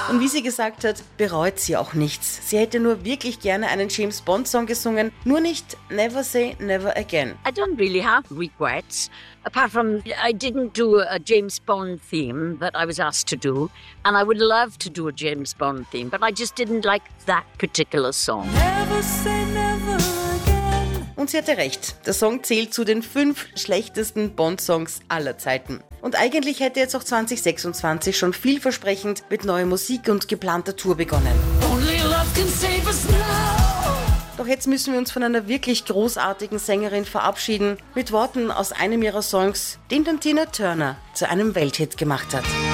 Und wie sie gesagt hat, bereut sie auch nichts. Sie hätte nur wirklich gerne einen James Bond Song gesungen, nur nicht Never Say Never Again. I don't really have regrets, apart from I didn't do a James Bond theme that I was asked to do, and I would love to do a James Bond theme, but I just didn't like that particular song. Never say never again. Und sie hatte recht, der Song zählt zu den 5 schlechtesten Bond-Songs aller Zeiten. Und eigentlich hätte jetzt auch 2026 schon vielversprechend mit neuer Musik und geplanter Tour begonnen. Only love can save us now. Doch jetzt müssen wir uns von einer wirklich großartigen Sängerin verabschieden, mit Worten aus einem ihrer Songs, den dann Tina Turner zu einem Welthit gemacht hat.